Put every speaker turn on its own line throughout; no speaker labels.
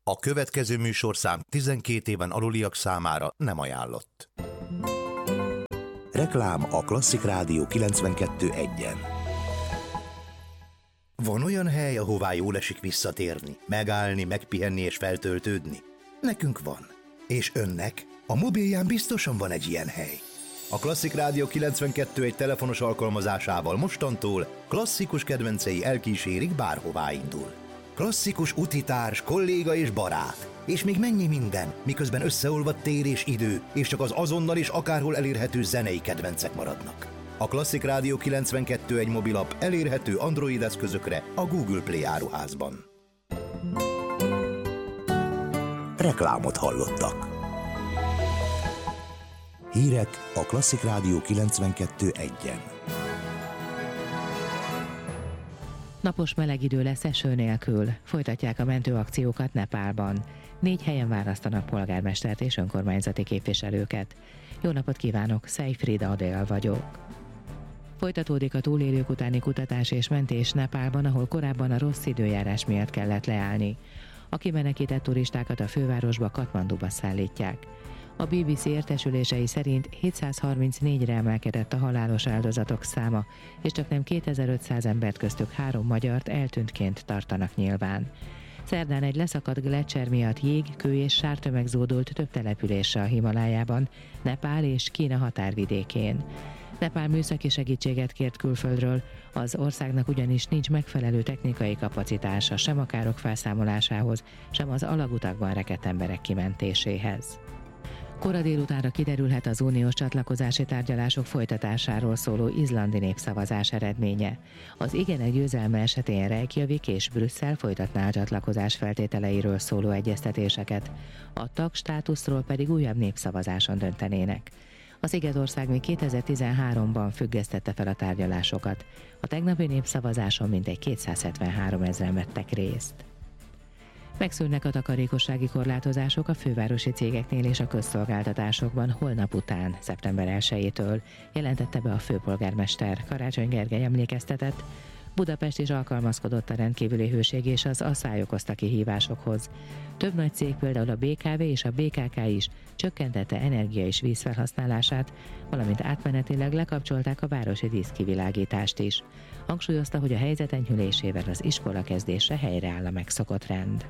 A következő műsorszám 12 éven aluliak számára nem ajánlott.
Reklám a Klasszik Rádió 92.1-en.
Van olyan hely, ahová jól esik visszatérni, megállni, megpihenni és feltöltődni? Nekünk van. És önnek? A mobilján biztosan van egy ilyen hely. A Klasszik Rádió 92.1 telefonos alkalmazásával mostantól klasszikus kedvencei elkísérik, bárhová indul. Klasszikus utitárs, kolléga és barát. És még mennyi minden, miközben összeolvadt tér és idő, és csak az azonnal és akárhol elérhető zenei kedvencek maradnak. A Klasszik Rádió 92.1 mobilap elérhető Android eszközökre a Google Play áruházban.
Reklámot hallottak. Hírek a Klasszik Rádió 92.1-en.
Napos meleg idő lesz eső nélkül. Folytatják a mentőakciókat Nepálban. 4 helyen választanak polgármestert és önkormányzati képviselőket. Jó napot kívánok, Seyfried Adél vagyok. Folytatódik a túlélők utáni kutatás és mentés Nepálban, ahol korábban a rossz időjárás miatt kellett leállni. A kimenekített turistákat a fővárosba, Katmanduba szállítják. A BBC értesülései szerint 734-re emelkedett a halálos áldozatok száma, és csaknem 2500 embert, köztük 3 magyart eltűntként tartanak nyilván. Szerdán egy leszakadt gleccser miatt jég, kő és sártömeg zúdult több településre a Himalájában, Nepál és Kína határvidékén. Nepál műszaki segítséget kért külföldről, az országnak ugyanis nincs megfelelő technikai kapacitása sem a károk felszámolásához, sem az alagutakban rekedt emberek kimentéséhez. Kora délutánra kiderülhet az uniós csatlakozási tárgyalások folytatásáról szóló izlandi népszavazás eredménye. Az igenek győzelme esetén Reykjavik és Brüsszel folytatná a csatlakozás feltételeiről szóló egyeztetéseket, a tagstátuszról pedig újabb népszavazáson döntenének. A Szigetország még 2013-ban függesztette fel a tárgyalásokat. A tegnapi népszavazáson mintegy 273 000 vettek részt. Megszűnnek a takarékossági korlátozások a fővárosi cégeknél és a közszolgáltatásokban holnap után, szeptember 1-től, jelentette be a főpolgármester. Karácsony Gergely emlékeztetett, Budapest is alkalmazkodott a rendkívüli hőség és az asszály okozta kihívásokhoz. Több nagy cég, például a BKV és a BKK is csökkentette energia és vízfelhasználását, valamint átmenetileg lekapcsolták a városi díszkivilágítást is. Hangsúlyozta, hogy a helyzet enyhülésével az iskola kezdése helyreáll a megszokott rend.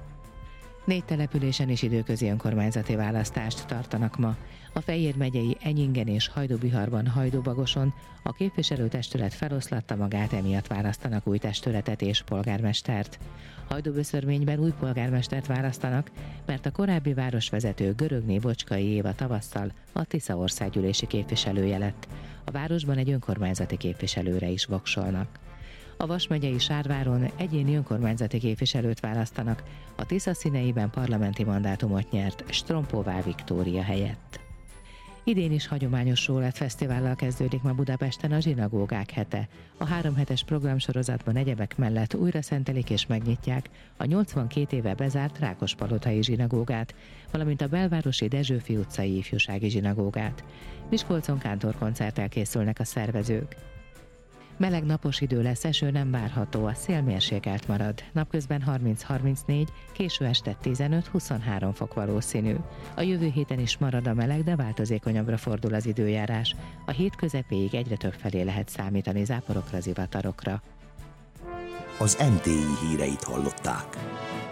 4 településen is időközi önkormányzati választást tartanak ma. A Fejér megyei Enyingen és Hajdúbiharban, Hajdúbagoson a képviselőtestület feloszlatta magát, emiatt választanak új testületet és polgármestert. Hajdúböszörményben új polgármestert választanak, mert a korábbi városvezető Görögné Bocskai Éva tavasszal a Tisza országgyűlési képviselője lett. A városban egy önkormányzati képviselőre is voksolnak. A Vas megyei Sárváron egyéni önkormányzati képviselőt választanak, a Tisza színeiben parlamenti mandátumot nyert Strompóvá Viktória helyett. Idén is hagyományos Rólett fesztivállal kezdődik ma Budapesten a zsinagógák hete. A 3 hetes programsorozatban egyebek mellett újra szentelik és megnyitják a 82 éve bezárt Rákospalotai zsinagógát, valamint a belvárosi Dezsőfi utcai ifjúsági zsinagógát. Miskolcon kántorkoncerttel készülnek a szervezők. Meleg napos idő lesz, eső nem várható, a szél mérsékelt marad. Napközben 30-34, késő este 15-23 fok valószínű. A jövő héten is marad a meleg, de változékonyabbra fordul az időjárás. A hét közepéig egyre több felé lehet számítani záporokra, zivatarokra.
Az MTI híreit hallották.